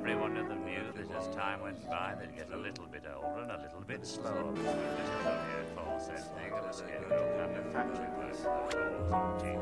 everyone in the view that as time went by, they'd get a little bit older and a little bit slower. Just put here false ending of a scarecrow kind of factory person, those holes and teeth.